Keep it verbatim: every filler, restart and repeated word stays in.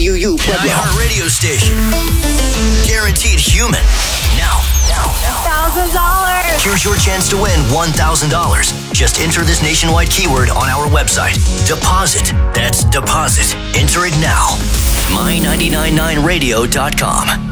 you, you, An iHeart radio station. Guaranteed human. Now, now, now. one thousand dollars. Here's your chance to win one thousand dollars. Just enter this nationwide keyword on our website. Deposit. That's deposit. Enter it now. my nine nine nine radio dot com.